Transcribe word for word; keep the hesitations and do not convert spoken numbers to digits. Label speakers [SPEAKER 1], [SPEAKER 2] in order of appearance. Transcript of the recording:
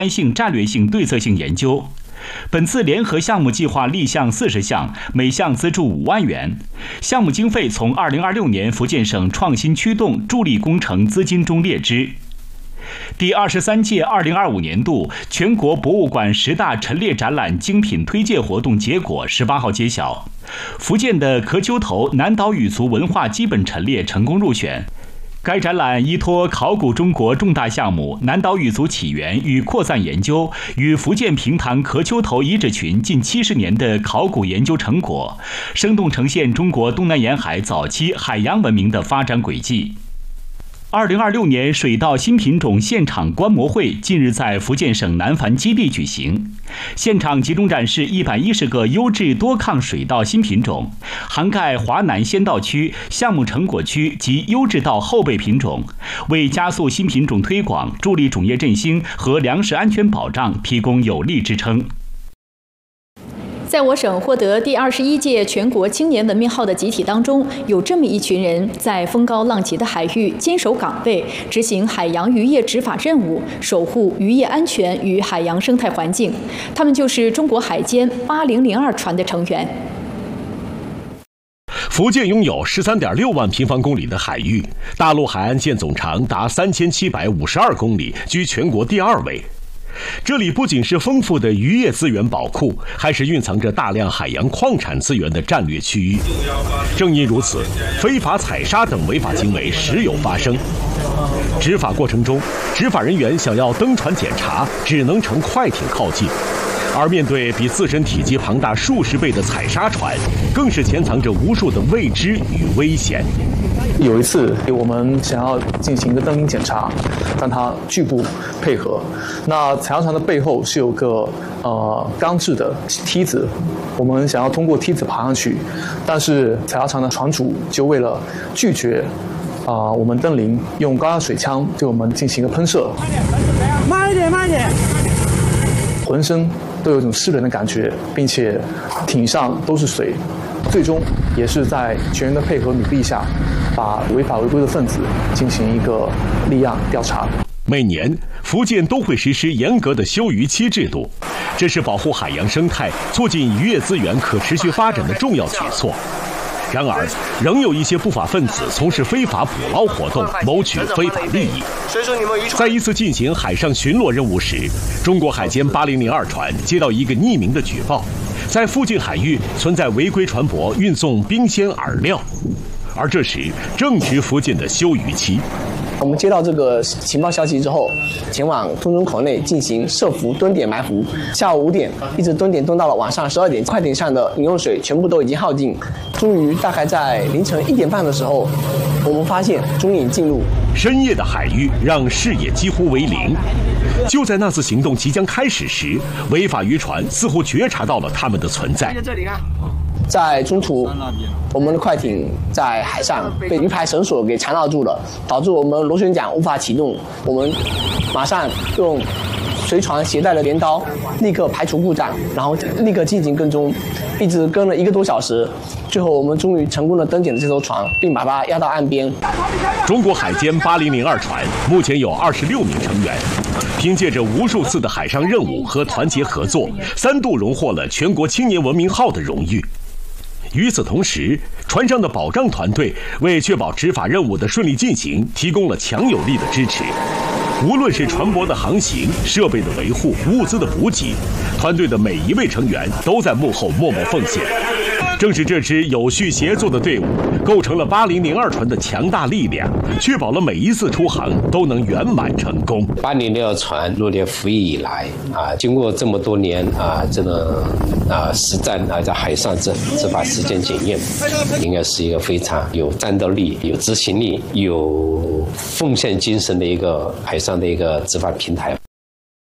[SPEAKER 1] 性战略性对策性研究。本次联合项目计划立项四十项，每项资助五万元。项目经费从二零二六年福建省创新驱动助力工程资金中列支。第二十三届二零二五年度全国博物馆十大陈列展览精品推介活动结果十八号揭晓，福建的壳丘头南岛语族文化基本陈列成功入选。该展览依托考古中国重大项目南岛语族起源与扩散研究，与福建平潭壳丘头遗址群近七十年的考古研究成果，生动呈现中国东南沿海早期海洋文明的发展轨迹。二零二六年水稻新品种现场观摩会近日在福建省南繁基地举行，现场集中展示一百一十个优质多抗水稻新品种，涵盖华南先稻区、项目成果区及优质稻后备品种，为加速新品种推广、助力种业振兴和粮食安全保障提供有力支撑。
[SPEAKER 2] 在我省获得第二十一届全国青年文明号的集体当中，有这么一群人，在风高浪急的海域坚守岗位，执行海洋渔业执法任务，守护渔业安全与海洋生态环境。他们就是中国海监八零零二船的成员。
[SPEAKER 3] 福建拥有十三点六万平方公里的海域，大陆海岸线总长达三千七百五十二公里，居全国第二位。这里不仅是丰富的渔业资源宝库，还是蕴藏着大量海洋矿产资源的战略区域。正因如此，非法采砂等违法行为时有发生。执法过程中，执法人员想要登船检查，只能乘快艇靠近。而面对比自身体积庞大数十倍的采砂船，更是潜藏着无数的未知与危险。
[SPEAKER 4] 有一次，我们想要进行一个登临检查，但他拒不配合。那采砂船的背后是有个呃钢制的梯子，我们想要通过梯子爬上去，但是采砂船的船主就为了拒绝啊、呃、我们登临，用高压水枪对我们进行一个喷射。
[SPEAKER 5] 慢一点，慢一点。
[SPEAKER 4] 浑身都有一种湿冷的感觉，并且艇上都是水。最终也是在全员的配合努力下，把违法违规的分子进行一个立案调查。
[SPEAKER 3] 每年，福建都会实施严格的休渔期制度，这是保护海洋生态、促进渔业资源可持续发展的重要举措。然而，仍有一些不法分子从事非法捕捞活动，谋取非法利益。在一次进行海上巡逻任务时，中国海监八零零二船接到一个匿名的举报，在附近海域存在违规船舶运送冰鲜饵料，而这时正值福建的休渔期。
[SPEAKER 6] 我们接到这个情报消息之后，前往通中口内进行设伏蹲点埋伏。下午五点一直蹲点蹲到了晚上十二点，快艇上的饮用水全部都已经耗尽。终于大概在凌晨一点半的时候，我们发现踪影尽露。
[SPEAKER 3] 深夜的海域让视野几乎为零。就在那次行动即将开始时，违法渔船似乎觉察到了他们的存在。
[SPEAKER 6] 在中途，我们的快艇在海上被鱼排绳索给缠绕住了，导致我们螺旋桨无法启动。我们马上用随船携带的镰刀立刻排除故障，然后立刻进行跟踪，一直跟了一个多小时。最后，我们终于成功的登检了这艘船，并把它押到岸边。
[SPEAKER 3] 中国海监八零零二船目前有二十六名成员，凭借着无数次的海上任务和团结合作，三度荣获了全国青年文明号的荣誉。与此同时，船上的保障团队为确保执法任务的顺利进行提供了强有力的支持。无论是船舶的航行、设备的维护、物资的补给，团队的每一位成员都在幕后默默奉献。正是这支有序协作的队伍，构成了八零零二船的强大力量，确保了每一次出航都能圆满成功。
[SPEAKER 7] 八零零二船入列服役以来啊，经过这么多年啊，这个啊实战啊，在海上执执法实践检验，应该是一个非常有战斗力、有执行力、有奉献精神的一个海上的一个执法平台。